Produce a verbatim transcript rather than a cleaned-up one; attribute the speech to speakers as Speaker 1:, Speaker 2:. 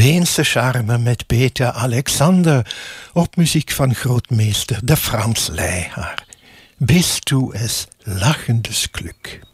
Speaker 1: Weense charme met Peter Alexander, op muziek van grootmeester de Frans Leihaar. Bist du es lachendes Glück.